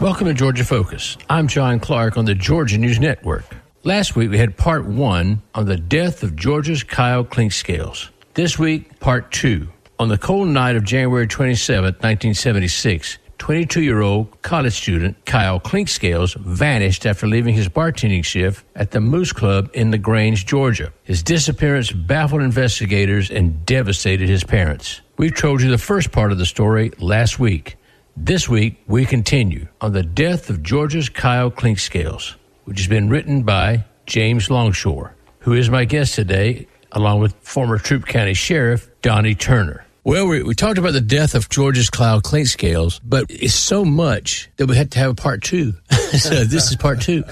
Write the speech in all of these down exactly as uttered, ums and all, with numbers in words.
Welcome to Georgia Focus. I'm John Clark on the Georgia News Network. Last week we had part one on the death of Georgia's Kyle Clinkscales. This week, part two. On the cold night of January twenty-seventh, nineteen seventy-six, twenty-two-year-old college student Kyle Clinkscales vanished after leaving his bartending shift at the Moose Club in LaGrange, Georgia. His disappearance baffled investigators and devastated his parents. We told you the first part of the story last week. This week, we continue on the death of Georgia's Kyle Clinkscales, which has been written by James Longshore, who is my guest today, along with former Troup County Sheriff Donnie Turner. Well, we, we talked about the death of Georgia's Kyle Clinkscales, but it's so much that we had to have a part two. So this is part two.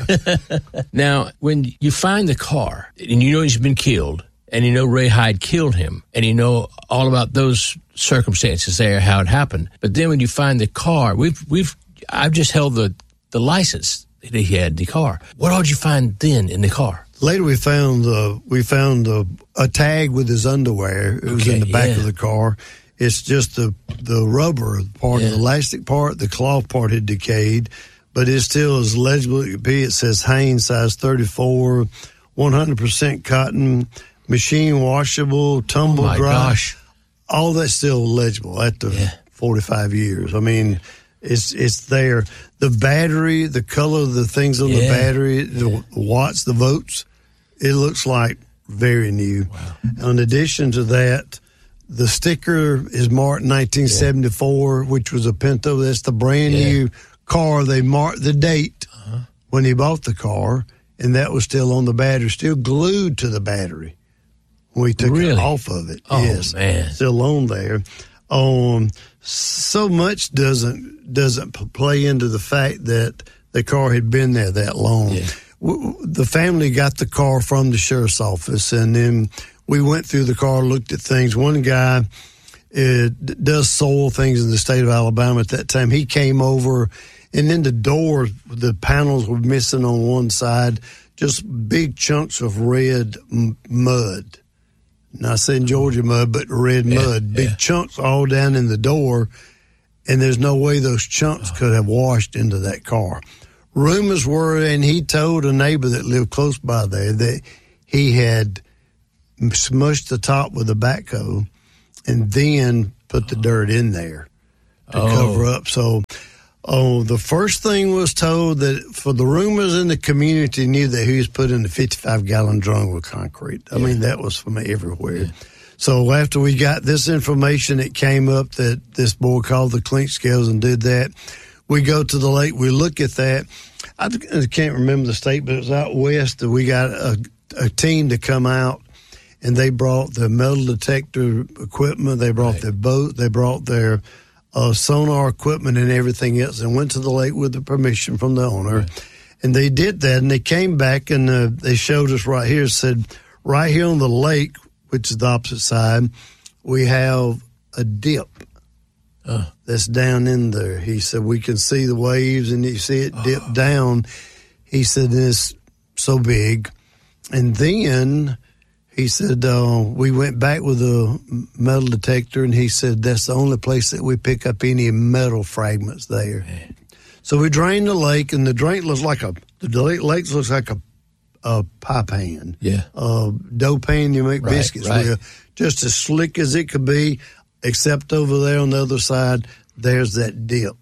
Now, when you find the car, and you know he's been killed, and you know Ray Hyde killed him, and you know all about those circumstances there, how it happened. But then when you find the car, we've we've I've just held the, the license that he had in the car. What all did you find then in the car? Later, we found uh, we found uh, a tag with his underwear. It was okay, in the back yeah. of the car. It's just the the rubber part, yeah. the elastic part, the cloth part had decayed, but it's still as legible as it could be. It says Hanes, size thirty-four, one hundred percent cotton, machine washable, tumble oh my dry. Gosh. All that's still legible after yeah. forty-five years. I mean, it's it's there. The battery, the color of the things on yeah. the battery, the watts, the volts, it looks like very new. Wow. In addition to that, the sticker is marked nineteen seventy-four, yeah. which was a Pinto. That's the brand yeah. new car. They marked the date uh-huh. when he bought the car, and that was still on the battery, still glued to the battery. We took really? it off of it. Oh, yes, man. Still on there. Um, so much doesn't doesn't play into the fact that the car had been there that long. Yeah. W- the family got the car from the sheriff's office, and then we went through the car, looked at things. One guy uh, does soil things in the state of Alabama at that time. He came over, and then the door, the panels were missing on one side, just big chunks of red m- mud. Not saying Georgia mud, but red yeah, mud. Big yeah. chunks all down in the door, and there's no way those chunks oh. could have washed into that car. Rumors were, and he told a neighbor that lived close by there that he had smushed the top with a backhoe and then put the dirt in there to oh. cover up. So, oh, the first thing was told that for the rumors in the community knew that he was putting a fifty-five gallon drum with concrete. I yeah. mean, that was from everywhere. Yeah. So after we got this information, it came up that this boy called the Clinkscales and did that. We go to the lake, we look at that. I can't remember the state, but it was out west. We got a, a team to come out, and they brought the metal detector equipment. They brought right. their boat. They brought their uh, sonar equipment and everything else, and went to the lake with the permission from the owner. Right. And they did that, and they came back, and uh, they showed us right here, said, right here on the lake, which is the opposite side, we have a dip. Uh, that's down in there. He said, we can see the waves and you see it dip uh, down. He said, it's so big. And then he said, uh, we went back with a metal detector, and he said, that's the only place that we pick up any metal fragments there. Man. So we drained the lake, and the drain looks like a, the lake looks like a, a pie pan. Yeah. A dough pan you make right, biscuits right. with. Just as slick as it could be. Except over there on the other side, there's that dip.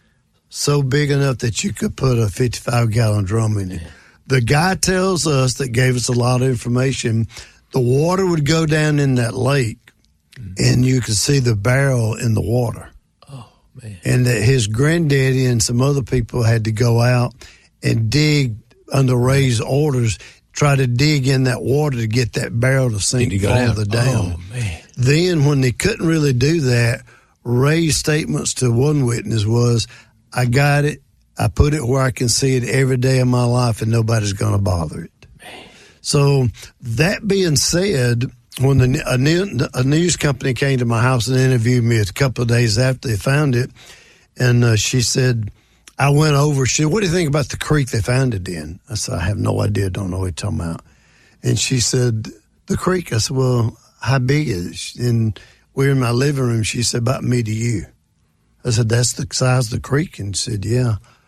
So big enough that you could put a fifty-five gallon drum in it. Yeah. The guy tells us that gave us a lot of information, the water would go down in that lake, mm-hmm. and you could see the barrel in the water. Oh, man. And that his granddaddy and some other people had to go out and dig under Ray's orders, try to dig in that water to get that barrel to sink farther down. Oh, man. Then when they couldn't really do that, Ray's statements to one witness was, I got it, I put it where I can see it every day of my life, and nobody's going to bother it. Man. So that being said, when the, a, new, a news company came to my house and interviewed me a couple of days after they found it, and uh, she said, I went over, she said, what do you think about the creek they found it in? I said, I have no idea, don't know what you're talking about. And she said, the creek? I said, well, how big is it? And we were in my living room. She said, about me to you. I said, that's the size of the creek? And she said, yeah.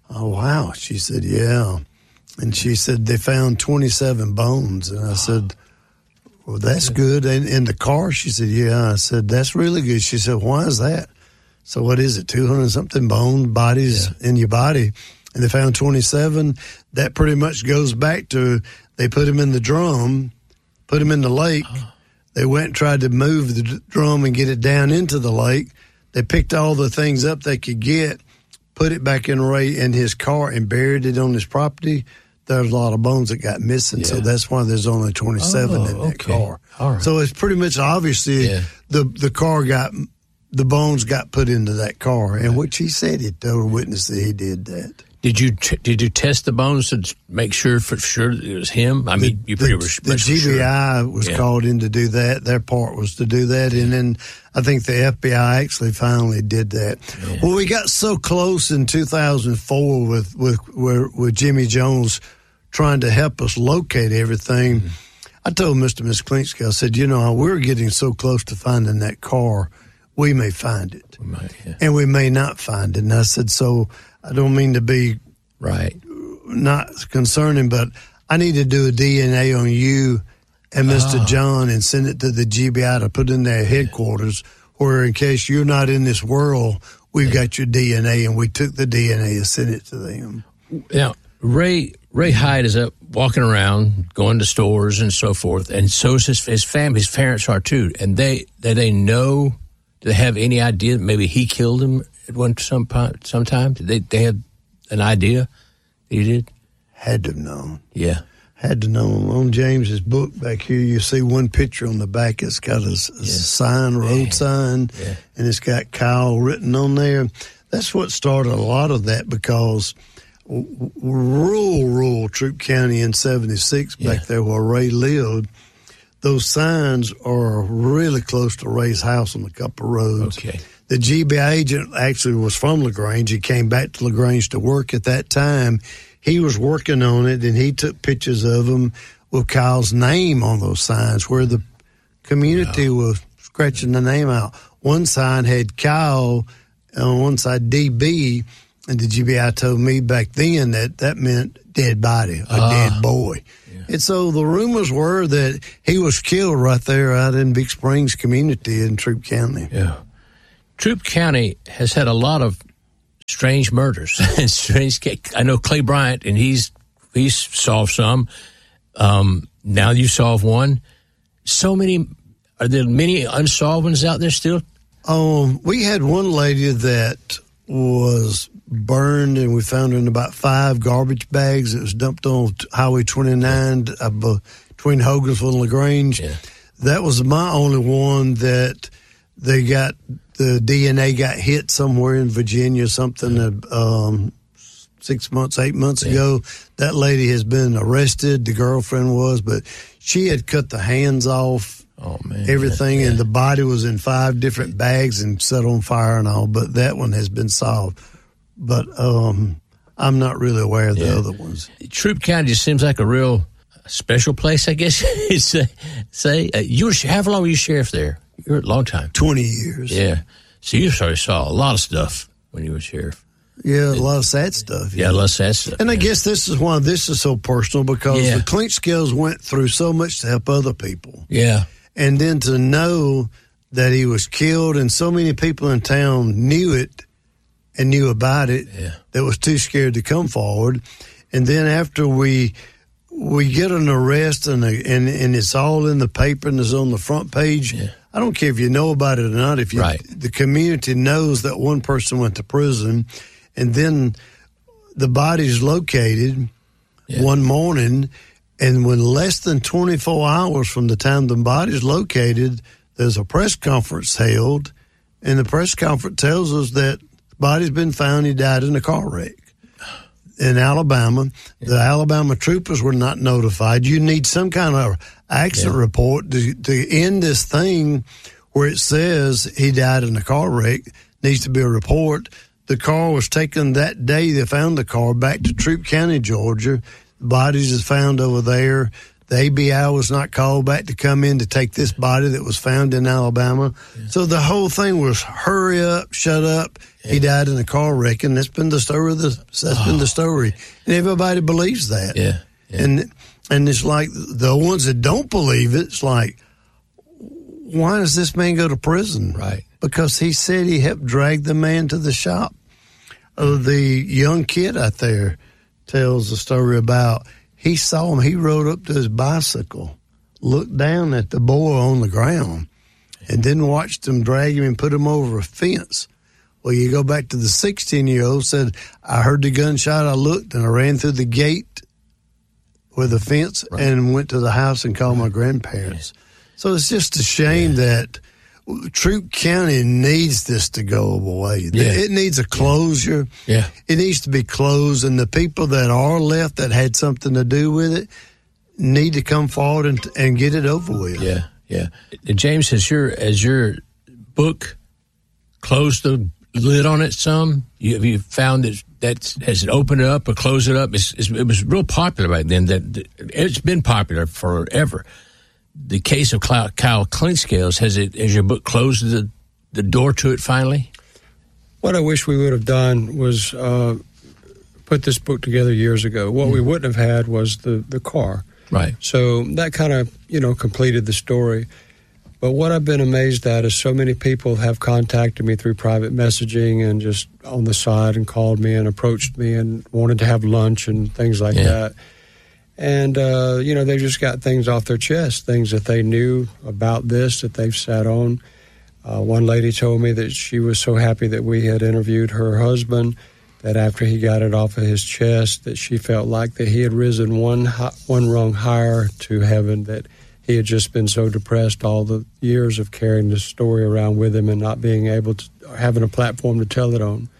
Oh, wow. She said, yeah. And she said they found twenty-seven bones. And I said, well, that's good. And in the car, she said, yeah. I said, that's really good. She said, why is that? So what is it, two hundred something bone bodies yeah. in your body? And they found twenty-seven. That pretty much goes back to they put him in the drum, put him in the lake. Oh. They went and tried to move the drum and get it down into the lake. They picked all the things up they could get, put it back in Ray in his car and buried it on his property. There's a lot of bones that got missing, yeah. so that's why there's only twenty-seven oh, in that okay. car. All right. So it's pretty much obviously yeah. the the car got the bones got put into that car, and right. which he said he told a witness that he did that. Did you t- did you test the bones to make sure for sure it was him? I mean, the, you pretty the, much the G B I sure. was yeah. called in to do that. Their part was to do that, and then I think the F B I actually finally did that. Yeah. Well, we got so close in two thousand four with with with, with Jimmy Jones trying to help us locate everything. Mm-hmm. I told Mister and Miss Klinkscale, I said, you know, we're getting so close to finding that car, we may find it, we might, yeah. and we may not find it. And I said, so I don't mean to be right, not concerning, but I need to do a D N A on you and Mister Oh. John and send it to the G B I to put in their headquarters, where in case you're not in this world, we've yeah. got your D N A, and we took the D N A and sent it to them. Now, Ray Ray Hyde is up walking around, going to stores and so forth, and so is his, his family. His parents are too, and they they, they know. Do they have any idea that maybe he killed him at one some sometime? Did they they have an idea that he did? Had to have known. Yeah. Had to know. On James's book back here, you see one picture on the back. It's got a, a yeah. sign, road yeah. sign, yeah. and it's got Kyle written on there. That's what started a lot of that, because rural, rural Troup County in seventy-six, yeah. back there where Ray lived, those signs are really close to Ray's house on a couple of roads. Okay. The G B I agent actually was from LaGrange. He came back to LaGrange to work at that time. He was working on it, and he took pictures of them with Kyle's name on those signs, where the community wow. was scratching the name out. One sign had Kyle, on one side D B, and the G B I told me back then that that meant dead body, a uh, dead boy. Yeah. And so the rumors were that he was killed right there out in Big Springs community in Troup County. Yeah. Troup County has had a lot of strange murders and strange. I know Clay Bryant, and he's he's solved some. Um, now you solve one. So many. Are there many unsolved ones out there still? Um, we had one lady that was burned, and we found her in about five garbage bags. It was dumped on Highway twenty-nine uh, between Hogansville and LaGrange. Yeah. That was my only one that they got. The D N A got hit somewhere in Virginia, something uh, um, six months, eight months yeah. ago. That lady has been arrested. The girlfriend was, but she had cut the hands off, oh, man. everything, yeah. and the body was in five different bags and set on fire and all. But that one has been solved. But um, I'm not really aware of the yeah. other ones. Troup County just seems like a real special place, I guess you'd say. say. Uh, you were, how long were you sheriff there? You were a long time. twenty years. Yeah. So you sort of saw a lot of stuff when you were sheriff. Yeah, a lot of sad stuff. Yeah, yeah a lot of sad stuff. And yeah. I guess this is why this is so personal, because yeah. the Klinkscales went through so much to help other people. Yeah. And then to know that he was killed, and so many people in town knew it and knew about it, yeah. that was too scared to come forward. And then after we we get an arrest, and, a, and and it's all in the paper and it's on the front page, yeah. I don't care if you know about it or not. If you, right. the community knows that one person went to prison, and then the body's located yeah. one morning, and when less than twenty-four hours from the time the body's located, there's a press conference held, and the press conference tells us that the body's been found. He died in a car wreck in Alabama. Yeah. The Alabama troopers were not notified. You need some kind of accident yeah. report to, to end this thing where it says he died in a car wreck. Needs to be a report. The car was taken that day. They found the car back to Troup County, Georgia. The bodies is found over there. The A B I was not called back to come in to take this body that was found in Alabama. Yeah. So the whole thing was hurry up, shut up. Yeah. He died in a car wreck, and that's been the story. Of the, that's oh. been the story. And everybody believes that. Yeah. yeah. And and it's like the ones that don't believe it, it's like, why does this man go to prison? Right. Because he said he helped drag the man to the shop. Uh, the young kid out there tells a story about he saw him. He rode up to his bicycle, looked down at the boy on the ground, and then watched him drag him and put him over a fence. Well, you go back to the sixteen-year-old, said, I heard the gunshot, I looked, and I ran through the gate with the fence right. and went to the house and called right. my grandparents. Right. So it's just a shame yeah. that Troup County needs this to go away. Yeah. It needs a closure. Yeah. It needs to be closed, and the people that are left that had something to do with it need to come forward and, and get it over with. Yeah, yeah. James, has your, has your book closed the lid on it some? You, have you found that that's, has it opened it up or closed it up? It's, it's, it was real popular back then. That, that it's been popular forever. The case of Kyle, Kyle Clinkscales, has it? Has your book closed the the door to it finally? What I wish we would have done was uh, put this book together years ago. What mm. we wouldn't have had was the, the car. Right. So that kind of, you know, completed the story. But what I've been amazed at is so many people have contacted me through private messaging and just on the side and called me and approached me and wanted to have lunch and things like yeah. that. And, uh, you know, they just got things off their chest, things that they knew about this that they've sat on. Uh, one lady told me that she was so happy that we had interviewed her husband, that after he got it off of his chest, that she felt like that he had risen one one rung higher to heaven, that he had just been so depressed all the years of carrying the story around with him and not being able to, having a platform to tell it on.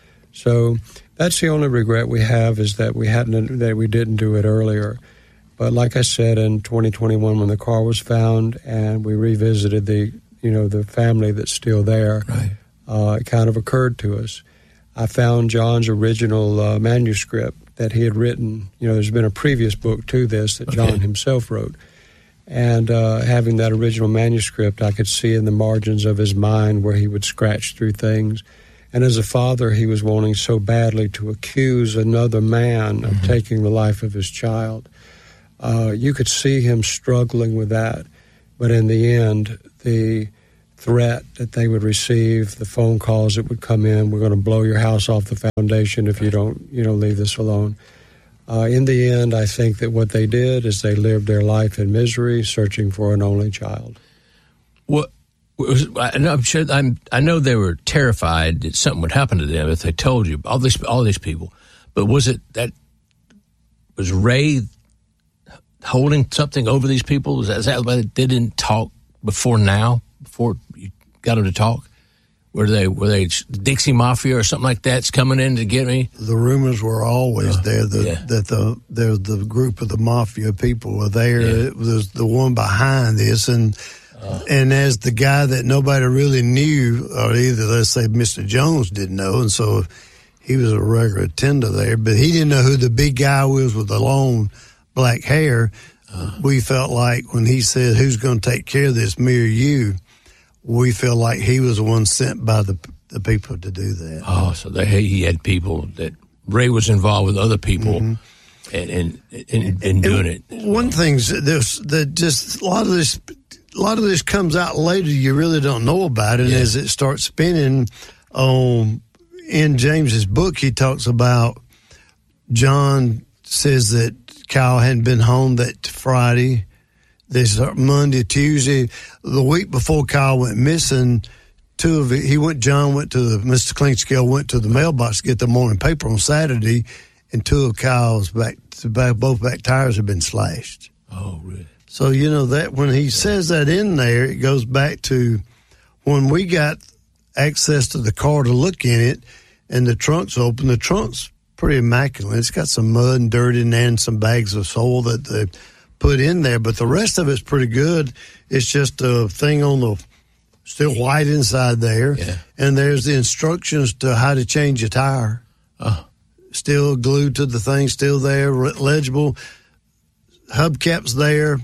So that's the only regret we have, is that we hadn't, that we didn't do it earlier. But like I said, in twenty twenty-one, when the car was found and we revisited the, you know, the family that's still there, right. uh, it kind of occurred to us. I found John's original uh, manuscript that he had written. You know, there's been a previous book to this that okay. John himself wrote. And uh, having that original manuscript, I could see in the margins of his mind where he would scratch through things. And as a father, he was wanting so badly to accuse another man of mm-hmm. taking the life of his child. Uh, you could see him struggling with that. But in the end, the threat that they would receive, the phone calls that would come in, we're going to blow your house off the foundation if you don't, you know, leave this alone. Uh, in the end, I think that what they did is they lived their life in misery, searching for an only child. What? I know, I'm sure, I'm, I know they were terrified that something would happen to them if they told you, all these, all these people. But was it that, was Ray holding something over these people? Was that, is that why they didn't talk before now, before you got them to talk? Were they, were they Dixie Mafia or something like that's coming in to get me? The rumors were always uh, there that, yeah. that the, the, the group of the Mafia people were there. Yeah. It was the one behind this, and Uh, and as the guy that nobody really knew, or either, let's say, Mister Jones didn't know, and so he was a regular attender there, but he didn't know who the big guy was with the long black hair. Uh, we felt like when he said, who's going to take care of this, me or you, we felt like he was the one sent by the the people to do that. Oh, so they, he had people that Ray was involved with other people mm-hmm. and, and, and, and doing and it. One thing that just a lot of this... A lot of this comes out later. You really don't know about it. Yeah. As it starts spinning, um, in James's book, he talks about John says that Kyle hadn't been home that Friday. This Monday, Tuesday, the week before Kyle went missing. Two of it, he went. John went to the Mister Clinkscale went to the mailbox to get the morning paper on Saturday, and two of Kyle's back, back both back tires had been slashed. Oh, really? So, you know, that when he says that in there, it goes back to when we got access to the car to look in it and the trunk's open. The trunk's pretty immaculate. It's got some mud and dirt in there and some bags of soil that they put in there, but the rest of it's pretty good. It's just a thing on the still white inside there. Yeah. And there's the instructions to how to change a tire. Oh. Still glued to the thing, still there, legible. hubcaps there.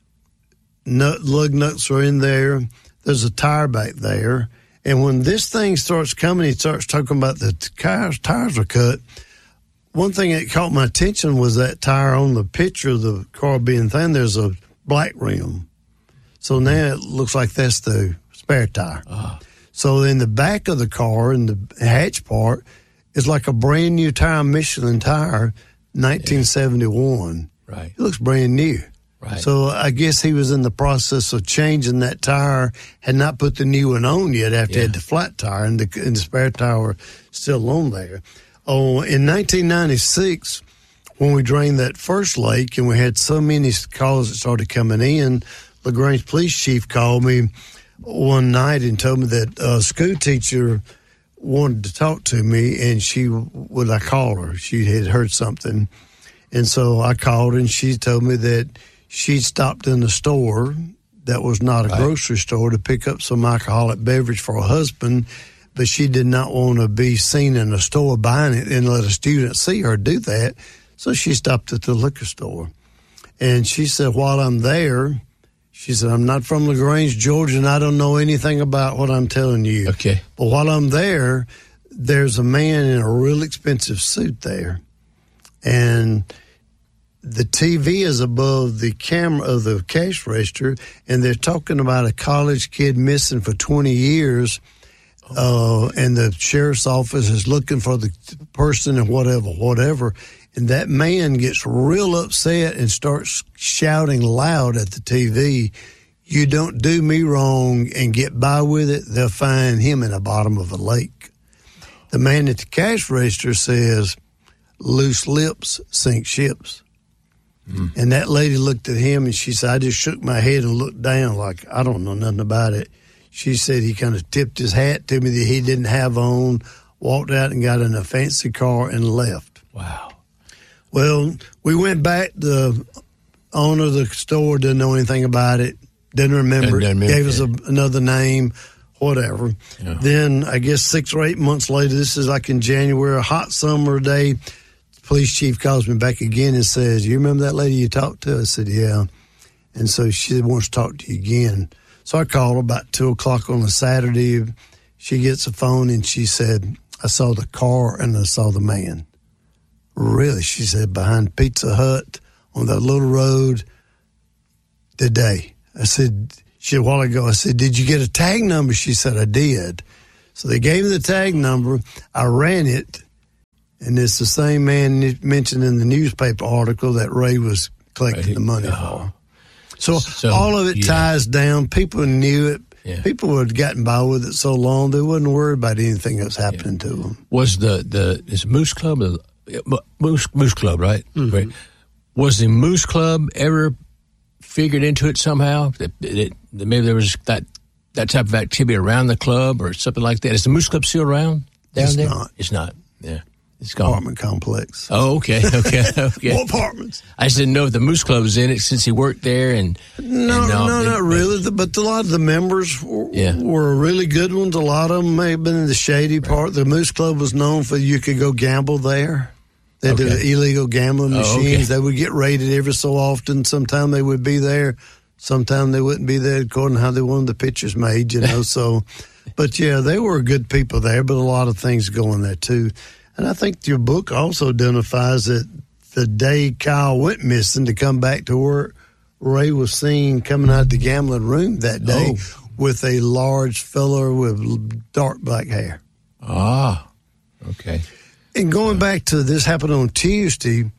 Nut, lug nuts are in there. There's a tire back there. And when this thing starts coming, he starts talking about the tires, tires are cut. One thing that caught my attention was that tire on the picture of the car being thin, there's a black rim. So now it looks like that's the spare tire. Uh-huh. So in the back of the car, in the hatch part, is like a brand new tire, Michelin tire, nineteen seventy-one. Yeah. Right. It looks brand new. Right. So I guess he was in the process of changing that tire, had not put the new one on yet after yeah. he had the flat tire, and the, and the spare tire still on there. Oh, in nineteen ninety-six, when we drained that first lake and we had so many calls that started coming in, LaGrange police chief called me one night and told me that a school teacher wanted to talk to me, and she would I call her? She had heard something, and so I called, and she told me that she stopped in the store that was not a right. grocery store to pick up some alcoholic beverage for her husband, but she did not want to be seen in the store buying it and let a student see her do that. So she stopped at the liquor store. And she said, while I'm there, she said, I'm not from LaGrange, Georgia, and I don't know anything about what I'm telling you. Okay. But while I'm there, there's a man in a real expensive suit there. And the T V is above the camera of the cash register, and they're talking about a college kid missing for twenty years, uh, and the sheriff's office is looking for the person and whatever, whatever. And that man gets real upset and starts shouting loud at the T V, "You don't do me wrong and get by with it, they'll find him in the bottom of a lake." The man at the cash register says, "Loose lips sink ships." Mm. And that lady looked at him and she said, I just shook my head and looked down like I don't know nothing about it. She said he kind of tipped his hat to me that he didn't have on, walked out and got in a fancy car and left. Wow. Well, we went back. The owner of the store didn't know anything about it, didn't remember it, remember gave it. us a, another name, whatever. Yeah. Then I guess six or eight months later, this is like in January, a hot summer day, police chief calls me back again and says, "You remember that lady you talked to?" I said, "Yeah." And so she wants to talk to you again. So I called her about two o'clock on a Saturday. She gets a phone and she said, "I saw the car and I saw the man." "Really?" She said, "Behind Pizza Hut on that little road today." I said, she a while ago, I said, "Did you get a tag number?" She said, "I did." So they gave me the tag number. I ran it. And it's the same man mentioned in the newspaper article that Ray was collecting right. the money oh. for. So, so all of it yeah. ties down. People knew it. Yeah. People had gotten by with it so long they wasn't worried about anything that was happening yeah. to them. Was the the is Moose Club Moose Moose Club right? Mm-hmm. right? Was the Moose Club ever figured into it somehow? That, that, that maybe there was that that type of activity around the club or something like that. Is the Moose Club still around down it's there? Not. It's not. Yeah. It's gone. Apartment complex. Oh, okay, okay, okay. More apartments. I just didn't know if the Moose Club was in it since he worked there. And no, and, um, no, it, not really. It, but a lot of the members were, yeah. were really good ones. A lot of them may have been in the shady right. part. The Moose Club was known for you could go gamble there. They okay. did illegal gambling machines. Oh, okay. They would get raided every so often. Sometimes they would be there. Sometimes they wouldn't be there according to how they wanted the pictures made, you know. So, but yeah, they were good people there. But a lot of things going there too. And I think your book also identifies that the day Kyle went missing to come back to work, Ray was seen coming out of the gambling room that day oh. with a large fella with dark black hair. Ah, okay. And going back to this happened on Tuesday,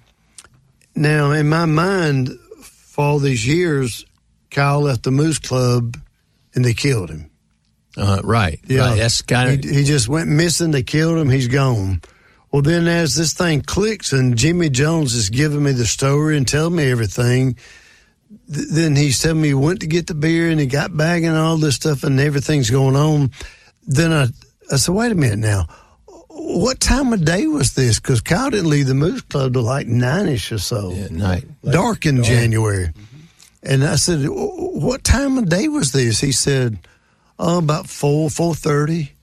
now in my mind, for all these years, Kyle left the Moose Club and they killed him. Uh, right, yeah. right. That's kind of he, he just went missing. They killed him. He's gone. Well, then as this thing clicks and Jimmy Jones is giving me the story and telling me everything, th- then he's telling me he went to get the beer and he got back and all this stuff and everything's going on. Then I, I said, wait a minute now. What time of day was this? Because Kyle didn't leave the Moose Club till like nine-ish or so. Yeah, night. Dark in dark. January. Mm-hmm. And I said, what time of day was this? He said, oh, about four, four thirty.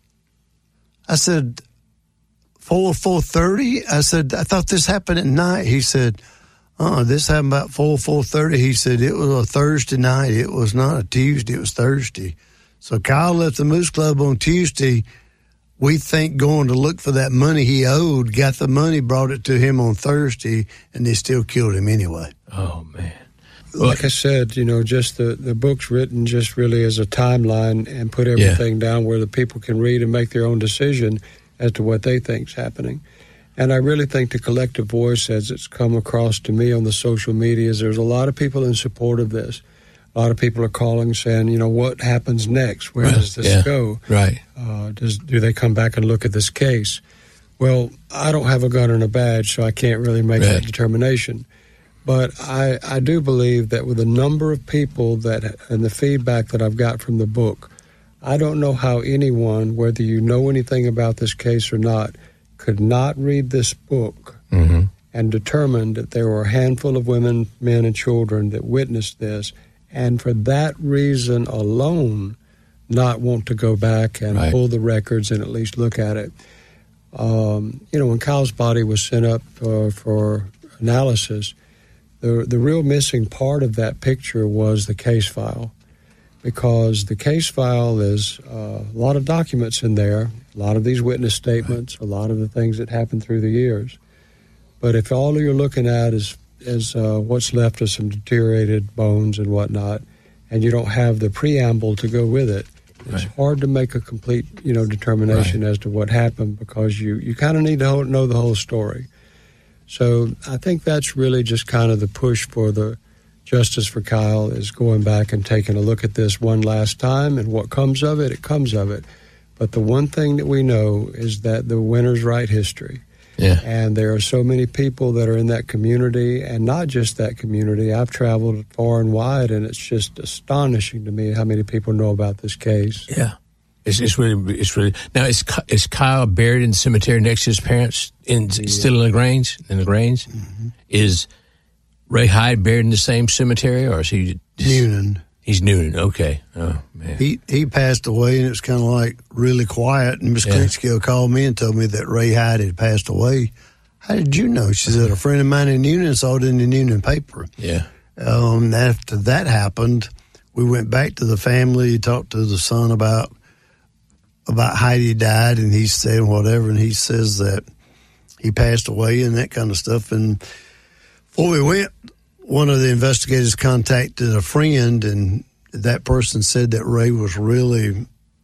I said, four, four thirty? I said, I thought this happened at night. He said, uh, this happened about four, four thirty. He said it was a Thursday night. It was not a Tuesday. It was Thursday. So Kyle left the Moose Club on Tuesday. We think going to look for that money he owed, got the money, brought it to him on Thursday, and they still killed him anyway. Oh, man. Like I said, you know, just the, the book's written just really as a timeline and put everything yeah. down where the people can read and make their own decision as to what they think's happening. And I really think the collective voice, as it's come across to me on the social medias, there's a lot of people in support of this. A lot of people are calling saying, you know, what happens next? Where right. does this yeah. go? Right. Uh, does do they come back and look at this case? Well, I don't have a gun and a badge, so I can't really make right. that determination. But I, I do believe that with the number of people that and the feedback that I've got from the book, I don't know how anyone, whether you know anything about this case or not, could not read this book mm-hmm. and determine that there were a handful of women, men, and children that witnessed this, and for that reason alone, not want to go back and right. pull the records and at least look at it. Um, you know, when Kyle's body was sent up uh, for analysis, the the real missing part of that picture was the case file, because the case file is uh, a lot of documents in there, a lot of these witness statements, right. a lot of the things that happened through the years. But if all you're looking at is is uh, what's left of some deteriorated bones and whatnot, and you don't have the preamble to go with it, it's right. hard to make a complete, you know, determination right. as to what happened, because you, you kind of need to know the whole story. So I think that's really just kind of the push for the Justice for Kyle, is going back and taking a look at this one last time, and what comes of it, it comes of it. But the one thing that we know is that the winners write history. Yeah. And there are so many people that are in that community, and not just that community. I've traveled far and wide, and it's just astonishing to me how many people know about this case. Yeah. It's, it's really, it's really. Now, is is Kyle buried in the cemetery next to his parents, in yeah. still in LaGrange? In LaGrange, mm-hmm. Is Ray Hyde buried in the same cemetery, or is he just, Newnan? He's Newnan. Okay. Oh man. He he passed away, and it was kind of like really quiet. And Miss yeah. Clinkscale called me and told me that Ray Hyde had passed away. How did you know? She said a friend of mine in Newnan saw it in the Newnan paper. Yeah. Um. After that happened, we went back to the family, talked to the son about. about how he died, and he's saying whatever, and he says that he passed away and that kind of stuff. And before we went, one of the investigators contacted a friend, and that person said that Ray was really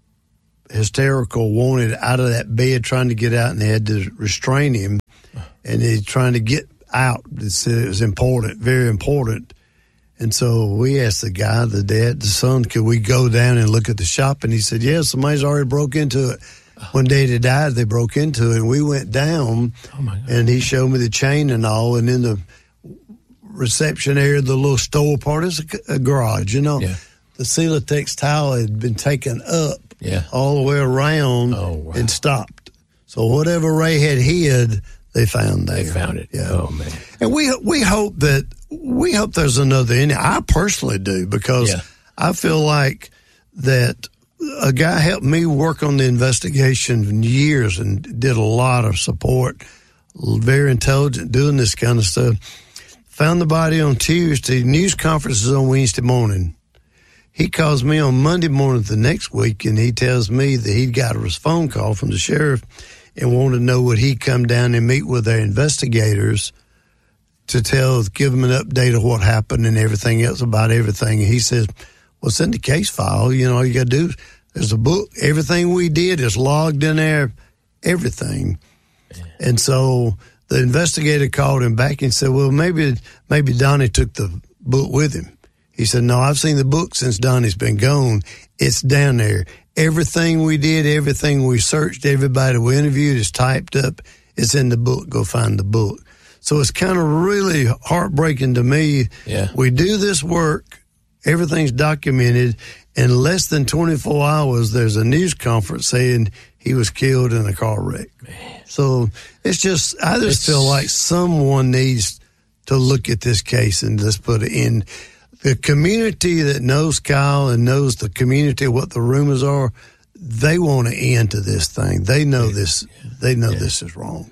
hysterical, wanted out of that bed, trying to get out, and they had to restrain him, and he's trying to get out. They said it was important, very important. And so we asked the guy, the dad, the son, could we go down and look at the shop? And he said, yeah, somebody's already broke into it. One day they died, they broke into it. And we went down, oh my God. And he showed me the chain and all. And in the reception area, the little store part is a, a garage, you know. Yeah. The Celotex tile had been taken up yeah. all the way around oh, wow. and stopped. So whatever Ray had hid, they found there. They found it. Yeah. Oh, man. And we we hope that we hope there's another ending. I personally do, because yeah. I feel like that a guy helped me work on the investigation for years and did a lot of support, very intelligent, doing this kind of stuff. Found the body on Tuesday. News conference is on Wednesday morning. He calls me on Monday morning the next week, and he tells me that he got a phone call from the sheriff and wanted to know would he come down and meet with their investigators to tell, give them an update of what happened and everything else about everything. And he says, well, send the case file. You know, all you got to do is, there's a book. Everything we did is logged in there, everything. Yeah. And so the investigator called him back and said, well, maybe maybe Donnie took the book with him. He said, no, I've seen the book since Donnie's been gone. It's down there. Everything we did, everything we searched, everybody we interviewed is typed up. It's in the book. Go find the book. So it's kind of really heartbreaking to me. Yeah. We do this work, everything's documented. In less than twenty-four hours, there's a news conference saying he was killed in a car wreck. Man. So it's just, I just it's, feel like someone needs to look at this case and just put it in. The community that knows Kyle and knows the community, what the rumors are, they want an end to this thing. They know yeah. this. They know yeah. this is wrong.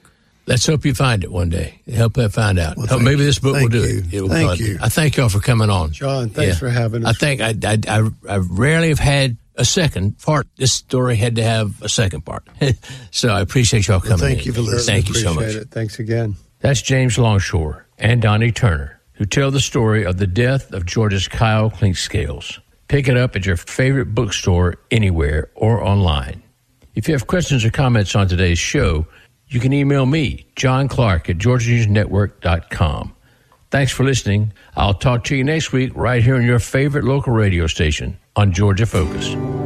Let's hope you find it one day. Help that find out. Well, Help, maybe you. this book thank will do you. it. it will thank come. you. I thank y'all for coming on. John, thanks yeah. for having us. I think I, I, I, I rarely have had a second part. This story had to have a second part. So I appreciate y'all coming well, thank in. you for listening. Thank you so much. It. Thanks again. That's James Longshore and Donnie Turner, who tell the story of the death of Georgia's Kyle Clinkscales. Pick it up at your favorite bookstore anywhere or online. If you have questions or comments on today's show, you can email me, John Clark at Georgia News Network dot com. Thanks for listening. I'll talk to you next week right here on your favorite local radio station on Georgia Focus.